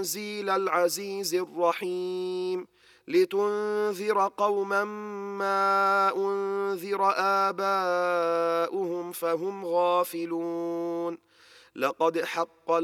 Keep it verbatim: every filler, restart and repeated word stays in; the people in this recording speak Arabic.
تنزيل العزيز الرحيم لتنذر قوما ما أنذر آباؤهم فهم غافلون. لقد حق